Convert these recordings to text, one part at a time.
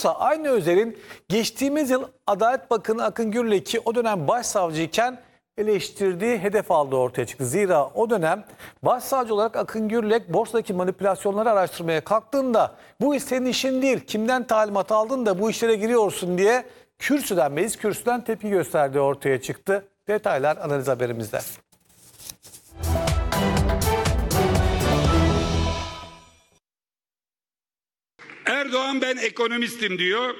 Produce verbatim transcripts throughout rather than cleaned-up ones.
Borsa aynı Özer'in geçtiğimiz yıl Adalet Bakanı Akın Gürlek'i o dönem başsavcıyken eleştirdiği hedef aldığı ortaya çıktı. Zira o dönem başsavcı olarak Akın Gürlek borsadaki manipülasyonları araştırmaya kalktığında bu iş senin işin değil, kimden talimat aldın da bu işlere giriyorsun diye kürsüden, meclis kürsüden tepki gösterdiği ortaya çıktı. Detaylar analiz haberimizde. Erdoğan ben ekonomistim diyor.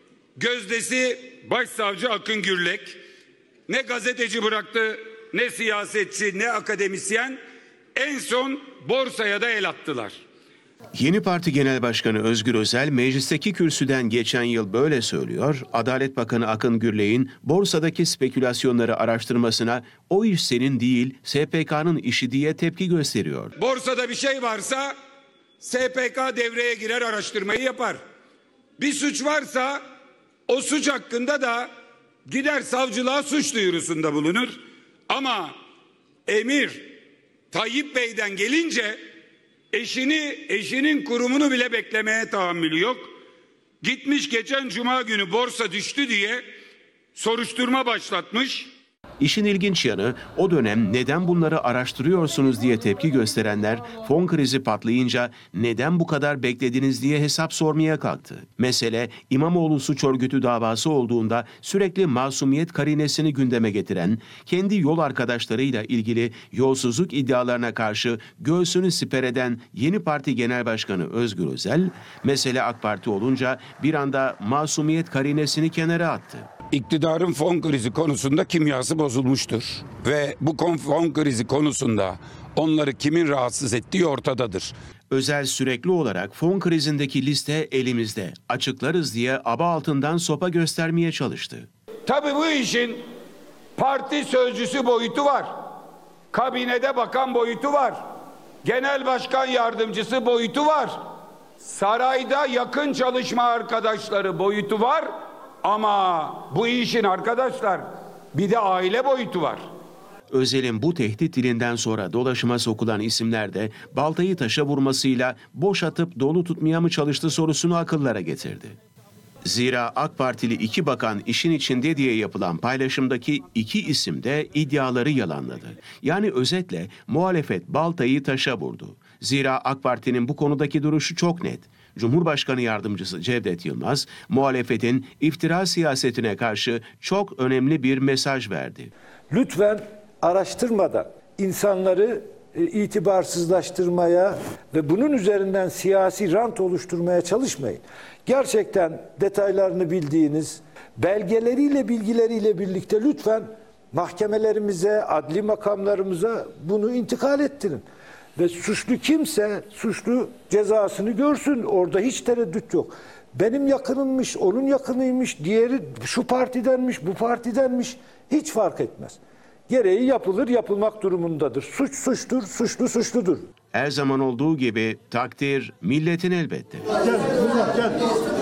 Gözdesi başsavcı Akın Gürlek. Ne gazeteci bıraktı, ne siyasetçi, ne akademisyen. En son borsaya da el attılar. Yeni Parti Genel Başkanı Özgür Özel meclisteki kürsüden geçen yıl böyle söylüyor. Adalet Bakanı Akın Gürlek'in borsadaki spekülasyonları araştırmasına o iş senin değil S P K'nın işi diye tepki gösteriyor. Borsada bir şey varsa S P K devreye girer, araştırmayı yapar. Bir suç varsa o suç hakkında da gider savcılığa suç duyurusunda bulunur. Ama emir Tayyip Bey'den gelince eşini, eşinin kurumunu bile beklemeye tahammülü yok. Gitmiş geçen cuma günü borsa düştü diye soruşturma başlatmış. İşin ilginç yanı o dönem neden bunları araştırıyorsunuz diye tepki gösterenler fon krizi patlayınca neden bu kadar beklediniz diye hesap sormaya kalktı. Mesele İmamoğlu suç örgütü davası olduğunda sürekli masumiyet karinesini gündeme getiren, kendi yol arkadaşlarıyla ilgili yolsuzluk iddialarına karşı göğsünü siper eden Yeni Parti Genel Başkanı Özgür Özel, mesele AK Parti olunca bir anda masumiyet karinesini kenara attı. İktidarın fon krizi konusunda kimyası bozulmuştur. Ve bu fon krizi konusunda onları kimin rahatsız ettiği ortadadır. Özel sürekli olarak fon krizindeki liste elimizde, açıklarız diye aba altından sopa göstermeye çalıştı. Tabii bu işin parti sözcüsü boyutu var. Kabinede bakan boyutu var. Genel başkan yardımcısı boyutu var. Sarayda yakın çalışma arkadaşları boyutu var. Ama bu işin arkadaşlar bir de aile boyutu var. Özel'in bu tehdit dilinden sonra dolaşıma sokulan isimler de baltayı taşa vurmasıyla boş atıp dolu tutmaya mı çalıştı sorusunu akıllara getirdi. Zira AK Partili iki bakan işin içinde diye yapılan paylaşımdaki iki isim de iddiaları yalanladı. Yani özetle muhalefet baltayı taşa vurdu. Zira AK Parti'nin bu konudaki duruşu çok net. Cumhurbaşkanı Yardımcısı Cevdet Yılmaz, muhalefetin iftira siyasetine karşı çok önemli bir mesaj verdi. Lütfen araştırmadan insanları e, itibarsızlaştırmaya ve bunun üzerinden siyasi rant oluşturmaya çalışmayın. Gerçekten detaylarını bildiğiniz, belgeleriyle, bilgileriyle birlikte lütfen mahkemelerimize, adli makamlarımıza bunu intikal ettirin. Ve suçlu kimse suçlu cezasını görsün. Orada hiç tereddüt yok. Benim yakınımmış, onun yakınıymış, diğeri şu partidenmiş, bu partidenmiş. Hiç fark etmez. Gereği yapılır, yapılmak durumundadır. Suç suçtur, suçlu suçludur. Her zaman olduğu gibi takdir milletin elbette. Gel, gel.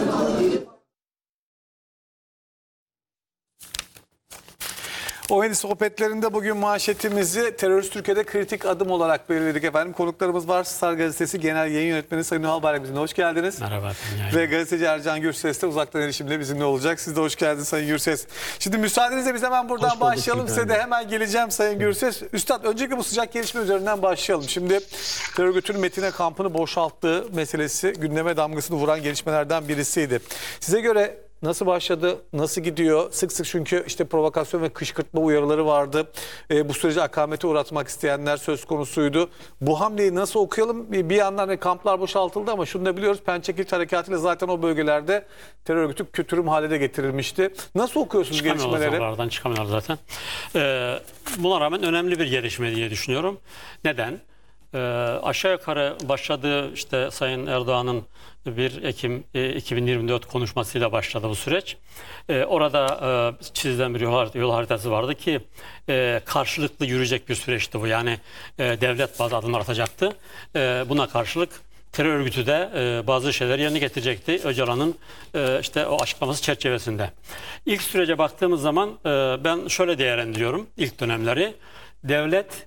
O yeni sohbetlerinde bugün manşetimizi terörist Türkiye'de kritik adım olarak belirledik efendim. Konuklarımız var. Star Gazetesi Genel Yayın Yönetmeni Sayın Ünal Bayrak bizimle. Hoş geldiniz. Merhaba. Ve gazeteci Ercan Gürses de uzaktan erişimle bizimle olacak. Siz de hoş geldiniz Sayın Gürses. Şimdi müsaadenizle biz hemen buradan bulduk, başlayalım. Size de hemen geleceğim Sayın Gürses. Üstad öncelikle bu sıcak gelişme üzerinden başlayalım. Şimdi terör örgütünün Metine kampını boşalttığı meselesi gündeme damgasını vuran gelişmelerden birisiydi. Size göre nasıl başladı, nasıl gidiyor? Sık sık çünkü işte provokasyon ve kışkırtma uyarıları vardı. E, bu süreci akamete uğratmak isteyenler söz konusuydu. Bu hamleyi nasıl okuyalım? Bir, bir yandan kamplar boşaltıldı ama şunu da biliyoruz. Pençe Kilit Harekatı'yla zaten o bölgelerde terör örgütü kötürüm hale de getirilmişti. Nasıl okuyorsunuz gelişmeleri? Oralardan çıkamıyorlar zaten. Ee, buna rağmen önemli bir gelişme diye düşünüyorum. Neden? Ee, aşağı yukarı başladığı işte Sayın Erdoğan'ın bir Ekim iki bin yirmi dört konuşmasıyla başladı bu süreç. Ee, orada e, çizilen bir yol, yol haritası vardı ki e, karşılıklı yürüyecek bir süreçti bu. Yani e, devlet bazı adımlar atacaktı. E, buna karşılık terör örgütü de e, bazı şeyler yerine getirecekti. Öcalan'ın e, işte o açıklaması çerçevesinde. İlk sürece baktığımız zaman e, ben şöyle değerlendiriyorum ilk dönemleri. Devlet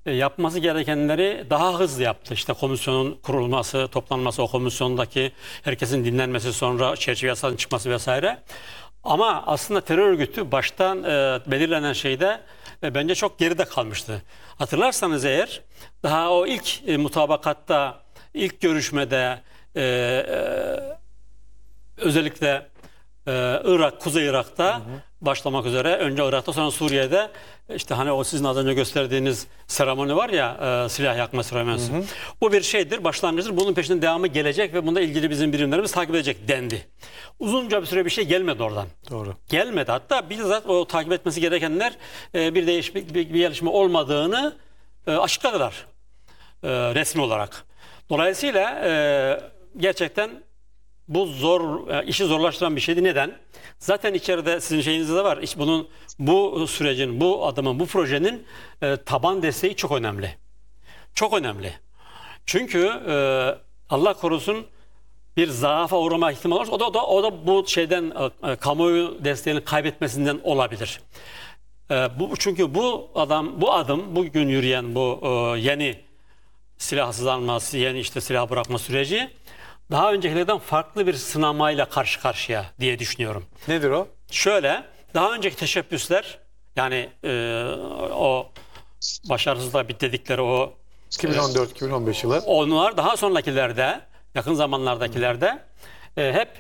e, yapması gerekenleri daha hızlı yaptı. İşte komisyonun kurulması, toplanması, o komisyondaki herkesin dinlenmesi, sonra çerçeve yasanın çıkması vesaire. Ama aslında terör örgütü baştan e, belirlenen şeyde e, bence çok geride kalmıştı. Hatırlarsanız eğer daha o ilk e, mutabakatta, ilk görüşmede e, e, özellikle e, Irak, Kuzey Irak'ta hı hı. başlamak üzere önce Irak'ta sonra Suriye'de işte hani o sizin az önce gösterdiğiniz seremoni var ya e, silah yakma seremonisi. Hı hı. Bu bir şeydir, başlangıçtır. Bunun peşinden devamı gelecek ve bunda ilgili bizim birimlerimiz takip edecek dendi. Uzunca bir süre bir şey gelmedi oradan. Doğru. Gelmedi. Hatta bizzat o takip etmesi gerekenler e, bir değişiklik, bir, bir gelişme olmadığını e, açıkladılar e, resmi olarak. Dolayısıyla e, gerçekten bu zor, işi zorlaştıran bir şeydi. Neden? Zaten içeride sizin şeyinizde de var. İşte bunun, bu sürecin, bu adamın, bu projenin e, taban desteği çok önemli. Çok önemli. Çünkü e, Allah korusun bir zaafa uğrama ihtimali olursa o da, o da, o da bu şeyden e, kamuoyu desteğini kaybetmesinden olabilir. E, bu çünkü bu adam, bu adım, bugün yürüyen bu e, yeni silahsızlanma, yeni işte silah bırakma süreci daha öncekilerden farklı bir sınamayla karşı karşıya diye düşünüyorum. Nedir o? Şöyle, daha önceki teşebbüsler yani e, o başarısızlığa bit dedikleri o iki bin on dört iki bin on beş yılı. Onlar daha sonrakilerde, yakın zamanlardakilerde e, hep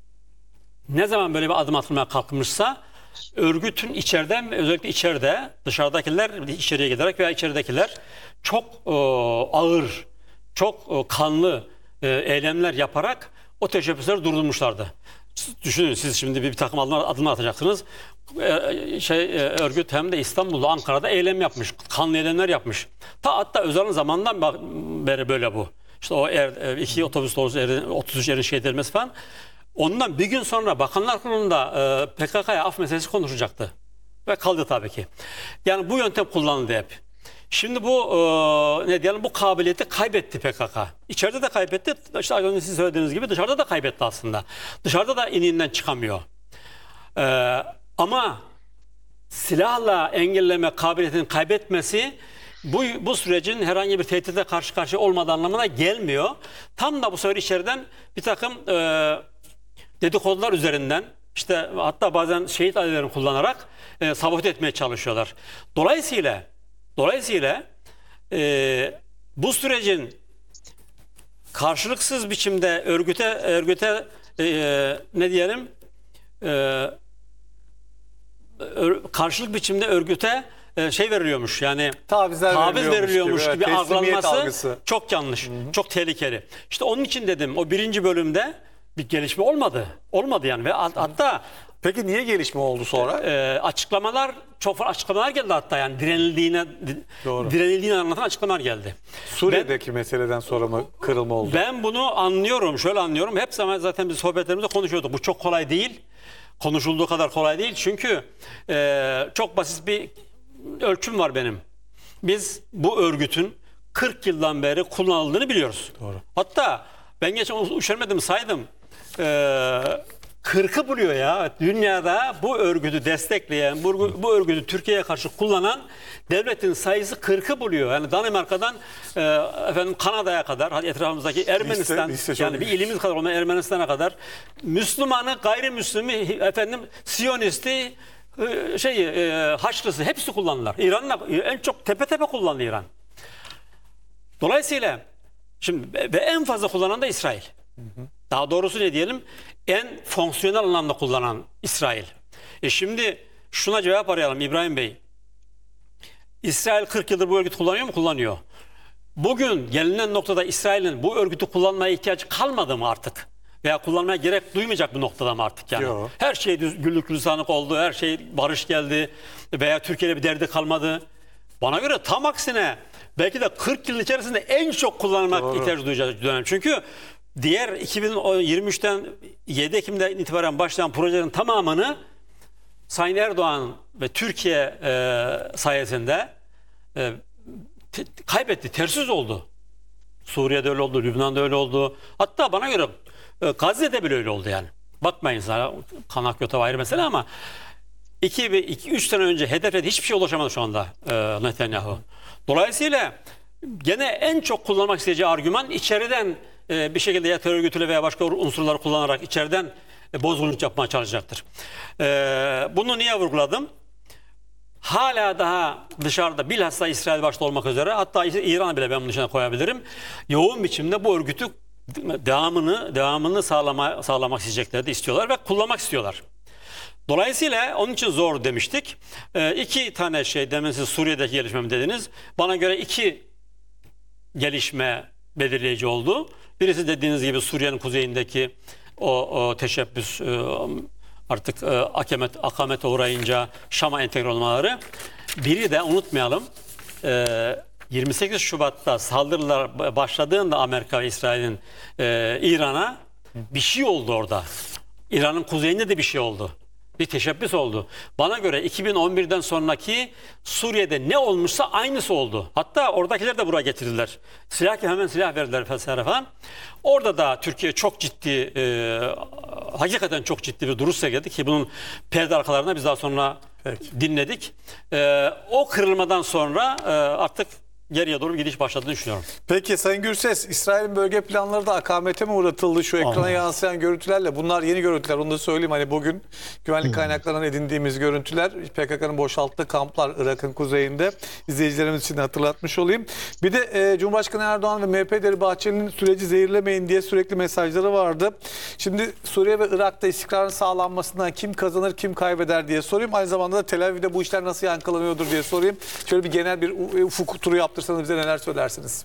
ne zaman böyle bir adım atılmaya kalkmışsa örgütün içeriden, özellikle içeride, dışarıdakiler içeriye giderek veya içeridekiler çok e, ağır, çok e, kanlı e, eylemler yaparak o teşebbüsleri durdurmuşlardı. Düşünün siz şimdi bir, bir takım adımlar, adımlar atacaksınız. E, şey e, örgüt hem de İstanbul'da, Ankara'da eylem yapmış, kanlı eylemler yapmış. Ta hatta Özal'ın zamanından beri böyle bu. İşte o er, iki otobüs dolusu erin, otuz üç erin şey edilmesi falan. Ondan bir gün sonra Bakanlar Kurulu'nda e, P K K'ya af meselesi konuşacaktı. Ve kaldı tabii ki. Yani bu yöntem kullanıldı hep. Şimdi bu e, ne diyelim bu kabiliyeti kaybetti P K K. İçeride de kaybetti. İşte az önce siz söylediğiniz gibi dışarıda da kaybetti aslında. Dışarıda da iniğinden çıkamıyor. E, ama silahla engelleme kabiliyetini kaybetmesi bu, bu sürecin herhangi bir tehdide karşı karşıya olmadığı anlamına gelmiyor. Tam da bu sefer içeriden bir takım e, dedikodular üzerinden işte hatta bazen şehit ailelerini kullanarak e, sabote etmeye çalışıyorlar. Dolayısıyla dolayısıyla e, bu sürecin karşılıksız biçimde örgüte örgüte e, ne diyelim e, ör, karşılık biçimde örgüte e, şey veriliyormuş yani Tavizler taviz veriliyormuş gibi, gibi gibi algılanması algısı. çok yanlış, Hı-hı. çok tehlikeli. İşte onun için dedim o birinci bölümde bir gelişme olmadı. Olmadı yani ve hatta peki niye gelişme oldu sonra? E, açıklamalar çok farklı açıklamalar geldi hatta yani direnildiğine Doğru. direnildiğini anlatan açıklamalar geldi. Suriye'deki ben, meseleden sonra mı kırılma oldu? Ben bunu anlıyorum, şöyle anlıyorum. Hep zaman zaten biz sohbetlerimizde konuşuyorduk. Bu çok kolay değil. Konuşulduğu kadar kolay değil. Çünkü e, çok basit bir ölçüm var benim. Biz bu örgütün kırk yıldan beri kullanıldığını biliyoruz. Doğru. Hatta ben geçen üşenmedim saydım. Ee, kırkı buluyor ya. Dünyada bu örgütü destekleyen, bu, bu örgütü Türkiye'ye karşı kullanan devletin sayısı kırkı buluyor. Yani Danimarka'dan e, efendim Kanada'ya kadar, hadi etrafımızdaki Ermenistan, liste, liste yani bir ilimiz kadar olan Ermenistan'a kadar Müslümanı, gayrimüslimi, efendim Siyonisti, şey e, Haçlısı hepsi kullanırlar. İran'la en çok tepe tepe kullandı İran. Dolayısıyla şimdi ve en fazla kullanan da İsrail. Hı hı. Daha doğrusu ne diyelim? En fonksiyonel anlamda kullanan İsrail. E şimdi şuna cevap arayalım İbrahim Bey. İsrail kırk yıldır bu örgütü kullanıyor mu? Kullanıyor. Bugün gelinen noktada İsrail'in bu örgütü kullanmaya ihtiyacı kalmadı mı artık? Veya kullanmaya gerek duymayacak bir noktada mı artık yani? Yo. Her şey güllük gülistanlık oldu, her şey barış geldi veya Türkiye'de bir derdi kalmadı. Bana göre tam aksine belki de kırk yıl içerisinde en çok kullanmak Doğru. ihtiyaç duyacağı dönem. Çünkü diğer iki bin yirmi üçten yedi Ekim'den itibaren başlayan projelerin tamamını Sayın Erdoğan ve Türkiye e, sayesinde e, te, kaybetti, tersiz oldu. Suriye'de öyle oldu, Lübnan'da öyle oldu. Hatta bana göre e, Gazze'de bile öyle oldu yani. Bakmayın sana kan akıyorta ayrı mesele ama iki ve üç sene önce hedeflediği hiçbir şey ulaşamadı şu anda e, Netanyahu. Dolayısıyla gene en çok kullanmak isteyeceği argüman içeriden e, bir şekilde ya terör örgütüyle veya başka unsurları kullanarak içeriden e, bozgunculuk yapmaya çalışacaktır. E, bunu niye vurguladım? Hala daha dışarıda bilhassa İsrail başta olmak üzere hatta İran'ı bile ben bunun dışına koyabilirim. Yoğun biçimde bu örgütü devamını devamını sağlama, sağlamak isteyecekler de istiyorlar ve kullanmak istiyorlar. Dolayısıyla onun için zor demiştik. Ee, iki tane şey demin siz Suriye'deki gelişme mi dediniz? Bana göre iki gelişme belirleyici oldu. Birisi dediğiniz gibi Suriye'nin kuzeyindeki o, o teşebbüs e, artık e, akamet, akamete uğrayınca Şam'a entegre olmaları. Biri de unutmayalım e, yirmi sekiz Şubat'ta saldırılar başladığında Amerika ve İsrail'in e, İran'a bir şey oldu orada. İran'ın kuzeyinde de bir şey oldu. Bir teşebbüs oldu. Bana göre iki bin on birden sonraki Suriye'de ne olmuşsa aynısı oldu. Hatta oradakiler de buraya getirdiler. Silah hemen silah verdiler vesaire falan. Orada da Türkiye çok ciddi, e, hakikaten çok ciddi bir duruş sergiledi ki bunun perde arkalarında biz daha sonra Peki. dinledik. E, o kırılmadan sonra e, artık geriye doğru bir gidiş başladığını düşünüyorum. Peki Sayın Gürses, İsrail'in bölge planları da akamete mi uğratıldı şu ekrana Aha. yansıyan görüntülerle? Bunlar yeni görüntüler, onu da söyleyeyim. Hani bugün güvenlik kaynaklarından edindiğimiz görüntüler, P K K'nın boşalttığı kamplar Irak'ın kuzeyinde. İzleyicilerimiz için hatırlatmış olayım. Bir de e, Cumhurbaşkanı Erdoğan ve M H P lideri Bahçeli'nin süreci zehirlemeyin diye sürekli mesajları vardı. Şimdi Suriye ve Irak'ta istikrarın sağlanmasından kim kazanır, kim kaybeder diye sorayım. Aynı zamanda da Tel Aviv'de bu işler nasıl yankılanıyordur diye sorayım. Şöyle bir genel bir ufuk turu yaptırsanız bize neler söylersiniz?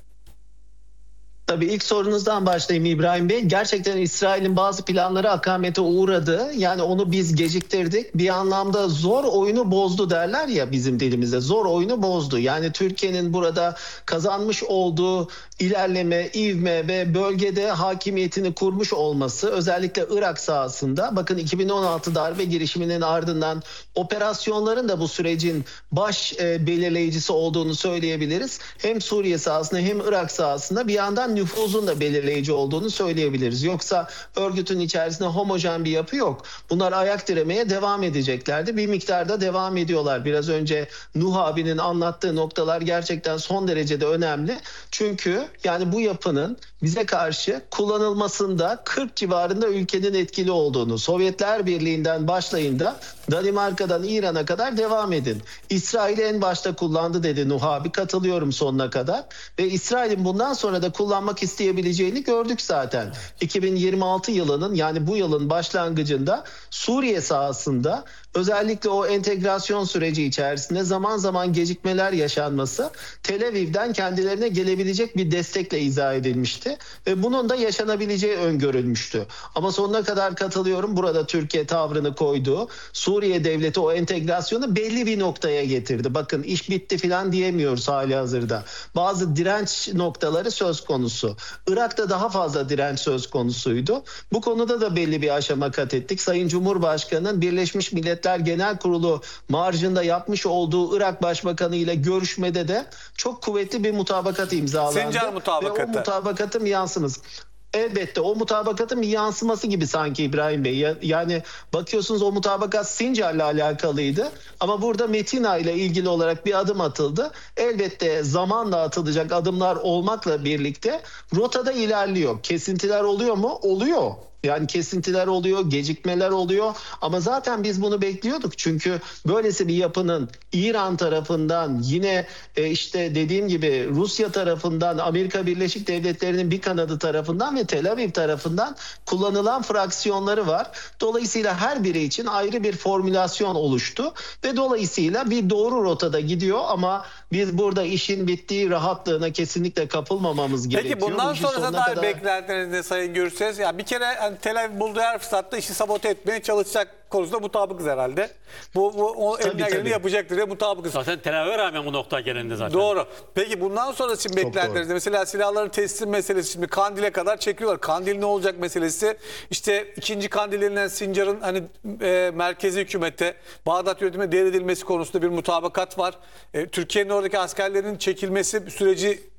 Tabii ilk sorunuzdan başlayayım İbrahim Bey. Gerçekten İsrail'in bazı planları akamete uğradı. Yani onu biz geciktirdik. Bir anlamda zor oyunu bozdu derler ya bizim dilimizde. Zor oyunu bozdu. Yani Türkiye'nin burada kazanmış olduğu ilerleme, ivme ve bölgede hakimiyetini kurmuş olması özellikle Irak sahasında. Bakın iki bin on altı darbe girişiminin ardından operasyonların da bu sürecin baş e, belirleyicisi olduğunu söyleyebiliriz. Hem Suriye sahasında hem Irak sahasında bir yandan nüfuzun da belirleyici olduğunu söyleyebiliriz. Yoksa örgütün içerisinde homojen bir yapı yok. Bunlar ayak diremeye devam edeceklerdi. Bir miktarda devam ediyorlar. Biraz önce Nuh abinin anlattığı noktalar gerçekten son derecede önemli. Çünkü yani bu yapının bize karşı kullanılmasında kırk civarında ülkenin etkili olduğunu, Sovyetler Birliği'nden başlayın da Danimarka'dan İran'a kadar devam edin. İsrail'i en başta kullandı dedi Nuh abi. Katılıyorum sonuna kadar. Ve İsrail'in bundan sonra da kullanmak isteyebileceğini gördük zaten. iki bin yirmi altı yılının yani bu yılın başlangıcında Suriye sahasında özellikle o entegrasyon süreci içerisinde zaman zaman gecikmeler yaşanması Tel Aviv'den kendilerine gelebilecek bir destekle izah edilmişti. Ve bunun da yaşanabileceği öngörülmüştü. Ama sonuna kadar katılıyorum. Burada Türkiye tavrını koydu. Suriye devleti o entegrasyonu belli bir noktaya getirdi. Bakın iş bitti falan diyemiyoruz hali hazırda. Bazı direnç noktaları söz konusu. Irak'ta daha fazla direnç söz konusuydu. Bu konuda da belli bir aşama kat ettik. Sayın Cumhurbaşkanı'nın Birleşmiş Milletler Genel Kurulu marjında yapmış olduğu Irak Başbakanı ile görüşmede de çok kuvvetli bir mutabakat imzalandı. Sincar mutabakatı. Ve o mutabakatın yansıması. Elbette o mutabakatın bir yansıması gibi sanki İbrahim Bey. Yani bakıyorsunuz o mutabakat Sincar'la alakalıydı. Ama burada Metina ile ilgili olarak bir adım atıldı. Elbette zamanla atılacak adımlar olmakla birlikte rotada ilerliyor. Kesintiler oluyor mu? Oluyor. Yani kesintiler oluyor, gecikmeler oluyor ama zaten biz bunu bekliyorduk. Çünkü böylesi bir yapının İran tarafından yine e, işte dediğim gibi Rusya tarafından, Amerika Birleşik Devletleri'nin bir kanadı tarafından ve Tel Aviv tarafından kullanılan fraksiyonları var. Dolayısıyla her biri için ayrı bir formülasyon oluştu ve dolayısıyla bir doğru rotada gidiyor ama biz burada işin bittiği rahatlığına kesinlikle kapılmamamız Peki, gerekiyor. Peki bundan işin sonrasında sonuna dair kadar- beklentileriniz ne Sayın Gürses? Ya bir kere hani Tel Aviv bulduğu her fırsatta işi sabote etmeye çalışacak konusunda mutabıkız herhalde. Bu, bu o Tabii, elinden geleni tabii. yapacaktır diye mutabıkız. Zaten Tel Aviv'e rağmen bu noktaya gelindi zaten. Doğru. Peki bundan sonrası için beklentileriniz, mesela silahların teslim meselesi, şimdi Kandil'e kadar çekiyorlar. Kandil ne olacak meselesi, işte ikinci Kandil denilen Sincar'ın hani e, merkezi hükümete, Bağdat yönetimine devredilmesi konusunda bir mutabakat var. E, Türkiye'nin oradaki askerlerin çekilmesi süreci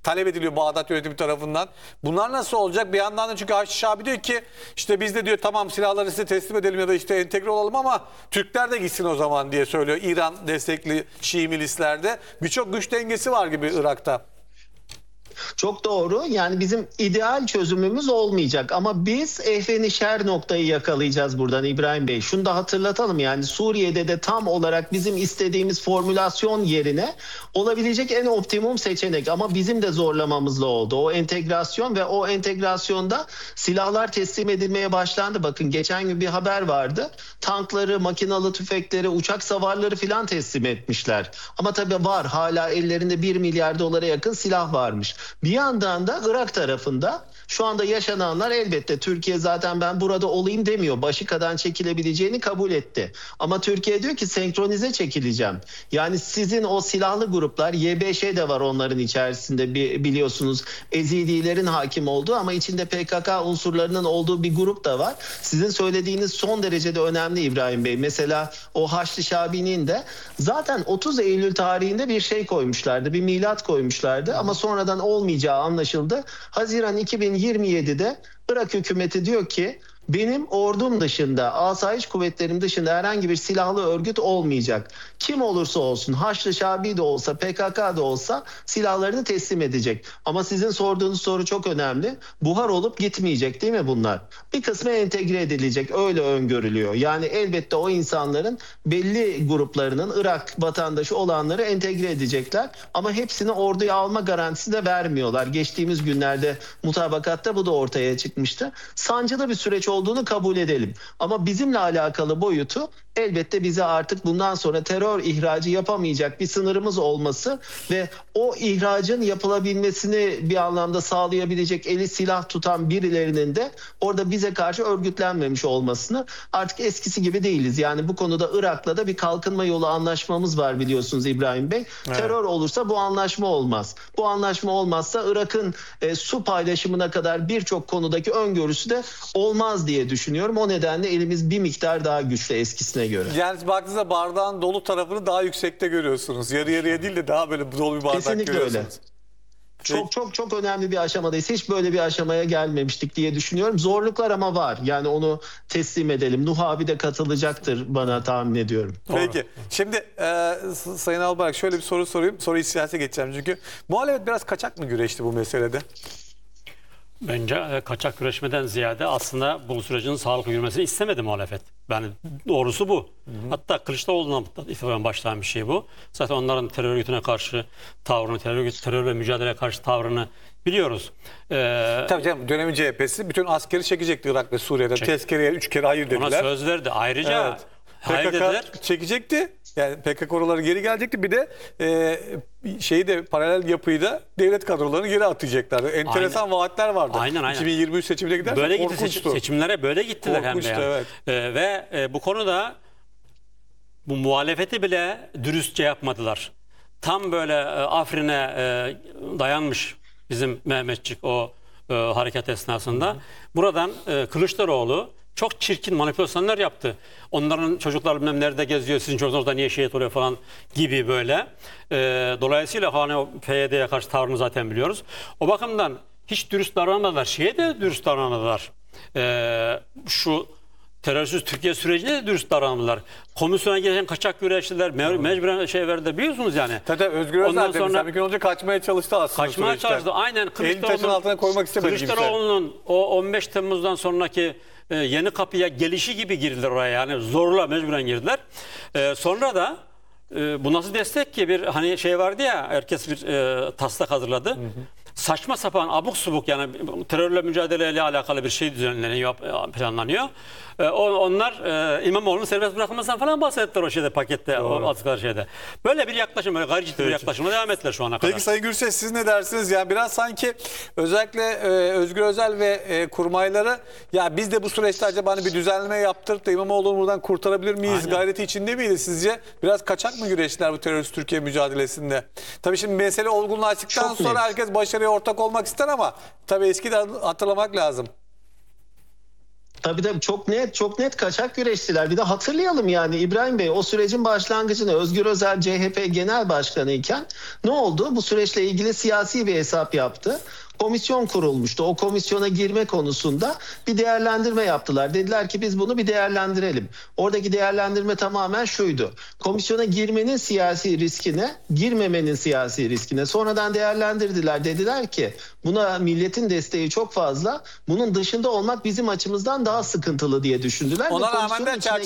talep ediliyor Bağdat yönetimi tarafından. Bunlar nasıl olacak? Bir yandan da çünkü Haçlı Şabi diyor ki işte biz de diyor tamam silahları size teslim edelim ya da işte entegre olalım ama Türkler de gitsin o zaman diye söylüyor. İran destekli Şii milislerde. Birçok güç dengesi var gibi Irak'ta. Çok doğru. Yani bizim ideal çözümümüz olmayacak ama biz ehveni şer noktayı yakalayacağız buradan İbrahim Bey. Şunu da hatırlatalım, yani Suriye'de de tam olarak bizim istediğimiz formülasyon yerine olabilecek en optimum seçenek ama bizim de zorlamamızla oldu. O entegrasyon ve o entegrasyonda silahlar teslim edilmeye başlandı. Bakın geçen gün bir haber vardı. Tankları, makinalı tüfekleri, uçak savarları filan teslim etmişler. Ama tabii var, hala ellerinde bir milyar dolara yakın silah varmış. Bir yandan da Irak tarafında şu anda yaşananlar, elbette Türkiye zaten ben burada olayım demiyor. Başikadan çekilebileceğini kabul etti. Ama Türkiye diyor ki senkronize çekileceğim. Yani sizin o silahlı gruplar, Y B Ş de var onların içerisinde, biliyorsunuz Ezidilerin hakim olduğu ama içinde P K K unsurlarının olduğu bir grup da var. Sizin söylediğiniz son derecede önemli İbrahim Bey. Mesela o Haçlı Şabi'nin de zaten otuz Eylül tarihinde bir şey koymuşlardı. Bir milat koymuşlardı ama sonradan olmayacağı anlaşıldı. Haziran iki bin yirmi yedi'de Irak hükümeti diyor ki benim ordum dışında, asayiş kuvvetlerim dışında herhangi bir silahlı örgüt olmayacak. Kim olursa olsun, Haçlı Şabi de olsa, P K K da olsa silahlarını teslim edecek. Ama sizin sorduğunuz soru çok önemli. Buhar olup gitmeyecek değil mi bunlar? Bir kısmı entegre edilecek, öyle öngörülüyor. Yani elbette o insanların belli gruplarının Irak vatandaşı olanları entegre edecekler. Ama hepsini orduya alma garantisi de vermiyorlar. Geçtiğimiz günlerde mutabakatta bu da ortaya çıkmıştı. Sancılı bir süreç olduğunu kabul edelim. Ama bizimle alakalı boyutu elbette bize artık bundan sonra terör ihracı yapamayacak bir sınırımız olması ve o ihracın yapılabilmesini bir anlamda sağlayabilecek eli silah tutan birilerinin de orada bize karşı örgütlenmemiş olmasını, artık eskisi gibi değiliz. Yani bu konuda Irak'la da bir kalkınma yolu anlaşmamız var biliyorsunuz İbrahim Bey. Evet. Terör olursa bu anlaşma olmaz. Bu anlaşma olmazsa Irak'ın e, su paylaşımına kadar birçok konudaki öngörüsü de olmaz diye düşünüyorum. O nedenle elimiz bir miktar daha güçlü eskisine göre. Yani baktığınızda bardağın dolu tarafını daha yüksekte görüyorsunuz. Yarı yarıya değil de daha böyle dolu bir bardak Kesinlikle görüyorsunuz. Öyle. Çok çok çok önemli bir aşamadayız. Hiç böyle bir aşamaya gelmemiştik diye düşünüyorum. Zorluklar ama var. Yani onu teslim edelim. Nuh abi de katılacaktır bana, tahmin ediyorum. Peki. Şimdi e, Sayın Albayrak şöyle bir soru sorayım. Sonra iç siyasete geçeceğim çünkü. Muhalefet biraz kaçak mı güreşti bu meselede? Bence e, kaçak güreşmeden ziyade aslında bu sürecin sağlıklı yürümesini istemedi muhalefet. Yani doğrusu bu. Hı hı. Hatta Kılıçdaroğlu'ndan itibaren başlayan bir şey bu. Zaten onların terör örgütüne karşı tavrını, terör, örgütü, terör ve mücadeleye karşı tavrını biliyoruz. Ee, Tabii canım, dönemin C H P'si bütün askeri çekecekti Irak ve Suriye'den. Çek. Tezkereye üç kere hayır dediler. Ona söz verdi. Ayrıca evet. hayır P K K dediler. çekecekti. Yani P K K oraları geri gelecekti. Bir de e, şeyi de, paralel yapıyı da devlet kadrolarını geri atacaklardı. Enteresan aynen. vaatler vardı. Aynen, aynen. iki bin yirmi üç seçimine giderse böyle korkunçtu. gitti seçim, seçimlere böyle gittiler korkunçtu, hem de. Yani. Evet. Ee, ve e, bu konuda bu muhalefeti bile dürüstçe yapmadılar. Tam böyle e, Afrin'e e, dayanmış bizim Mehmetçik o e, hareket esnasında. Hı hı. Buradan e, Kılıçdaroğlu çok çirkin manipülasyonlar yaptı. Onların çocuklar bilmem nerede geziyor, sizin çocuğunuz da niye şehit oluyor falan gibi böyle. E, dolayısıyla hani o P Y D'ye karşı tavrını zaten biliyoruz. O bakımdan hiç dürüst davranmadılar. Şeye de dürüst davranmadılar. E, şu terörsüz Türkiye sürecinde de dürüst davranmadılar. Komisyona gelirken kaçak güreştiler, me- mecburen şey verdiler. Biliyorsunuz yani. Tabii Özgür Özel de mesela bir gün önce kaçmaya çalıştı aslında. Kaçmaya süreçten. çalıştı. Aynen. Elini taşın altına koymak istemedi kimse. Kılıçdaroğlu'nun o on beş Temmuz'dan sonraki e, yeni kapıya gelişi gibi girdiler oraya. Yani zorla mecburen girdiler. E, sonra da e, bu nasıl destek ki, bir hani şey vardı ya, herkes bir e, taslak hazırladı. Hı hı. Saçma sapan, abuk subuk, yani terörle mücadeleyle alakalı bir şey düzenleniyor, planlanıyor. Ee, onlar e, İmamoğlu'nun serbest bırakılmasından falan bahsettiler o şeyde, pakette, doğru. O attıkları şeyde. Böyle bir yaklaşım, böyle gayri ciddi bir yaklaşımla devam ettiler şu ana kadar. Peki Sayın Gürses, siz ne dersiniz? Yani biraz sanki özellikle e, Özgür Özel ve e, kurmayları, ya biz de bu süreçte acaba hani bir düzenleme yaptırıp da İmamoğlu'nu buradan kurtarabilir miyiz? Aynen. Gayreti içinde miydi sizce? Biraz kaçak mı güreştiler bu terörist Türkiye mücadelesinde? Tabii şimdi mesele olgunlaştıktan Çok sonra net. herkes başarıya ortak olmak ister ama tabii eski de hatırlamak lazım. Tabii tabii çok net çok net kaçak güreştiler. Bir de hatırlayalım yani İbrahim Bey, o sürecin başlangıcını Özgür Özel C H P Genel Başkanı iken ne oldu? Bu süreçle ilgili siyasi bir hesap yaptı. Komisyon kurulmuştu. O komisyona girme konusunda bir değerlendirme yaptılar. Dediler ki biz bunu bir değerlendirelim. Oradaki değerlendirme tamamen şuydu: komisyona girmenin siyasi riskine, girmemenin siyasi riskine. Sonradan değerlendirdiler. Dediler ki buna milletin desteği çok fazla. Bunun dışında olmak bizim açımızdan daha sıkıntılı diye düşündüler. Ona Ve rağmen komisyonun de içine çerçeve